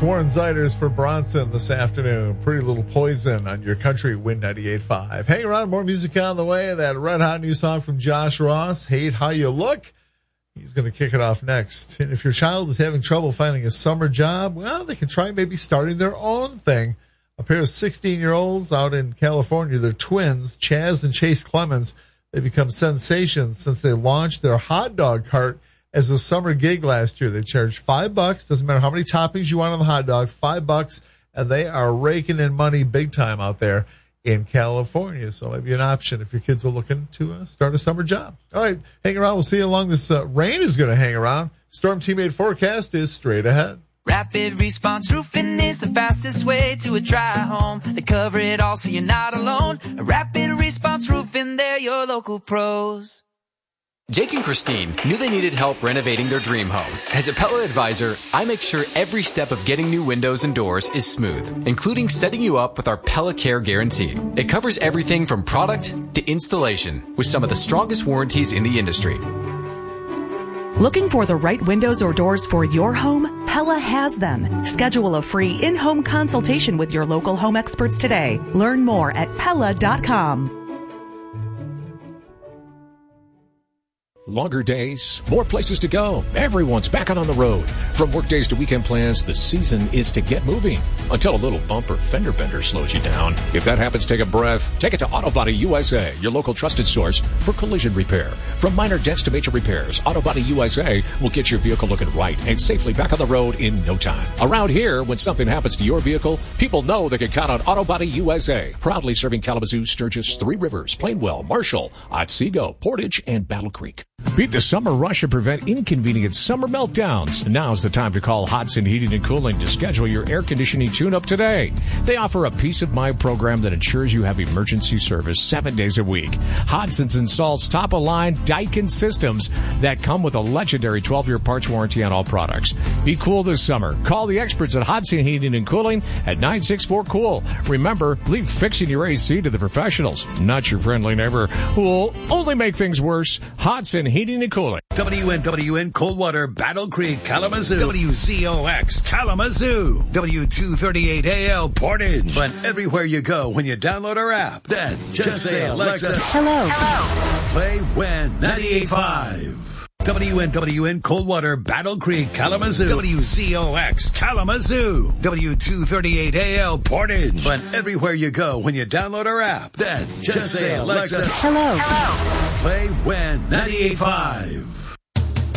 Warren Zeiders for Bronson this afternoon. Pretty Little Poison on your country Win 98.5. Hang around, more music on the way. That red hot new song from Josh Ross, Hate How You Look. He's going to kick it off next. And if your child is having trouble finding a summer job, well, they can try maybe starting their own thing. A pair of 16-year-olds out in California, they're twins, Chaz and Chase Clemens. They become sensations since they launched their hot dog cart as a summer gig last year. They charge $5. Doesn't matter how many toppings you want on the hot dog, $5, and they are raking in money big time out there in California. So maybe an option if your kids are looking to start a summer job. All right, hang around. We'll see you along this. Rain is going to hang around. Storm Teammate forecast is straight ahead. Rapid Response Roofing is the fastest way to a dry home. They cover it all so you're not alone. Rapid Response Roofing, they're your local pros. Jake and Christine knew they needed help renovating their dream home. As a Pella advisor, I make sure every step of getting new windows and doors is smooth, including setting you up with our Pella Care Guarantee. It covers everything from product to installation with some of the strongest warranties in the industry. Looking for the right windows or doors for your home? Pella has them. Schedule a free in-home consultation with your local home experts today. Learn more at Pella.com. Longer days, more places to go. Everyone's back out on the road. From work days to weekend plans, the season is to get moving. Until a little bumper fender bender slows you down. If that happens, take a breath. Take it to Auto Body USA, your local trusted source for collision repair. From minor dents to major repairs, Auto Body USA will get your vehicle looking right and safely back on the road in no time. Around here, when something happens to your vehicle, people know they can count on Auto Body USA. Proudly serving Kalamazoo, Sturgis, Three Rivers, Plainwell, Marshall, Otsego, Portage, and Battle Creek. Beat the summer rush and prevent inconvenient summer meltdowns. Now's the time to call Hodson Heating and Cooling to schedule your air conditioning tune-up today. They offer a peace of mind program that ensures you have emergency service 7 days a week. Hodson's installs top-of-line Daikin systems that come with a legendary 12-year parts warranty on all products. Be cool this summer. Call the experts at Hodson Heating and Cooling at 964-COOL. Remember, leave fixing your AC to the professionals, not your friendly neighbor who will only make things worse. Hodson Heating and Cooling. WNWN Coldwater, Battle Creek, Kalamazoo. WZOX Kalamazoo. W238AL Portage. But everywhere you go when you download our app, then just say, Alexa, Hello. play Win 98.5. WNWN Coldwater, Battle Creek, Kalamazoo. WZOX Kalamazoo. W238AL Portage. But everywhere you go when you download our app, then just say, Alexa, Hello. play Win 98.5.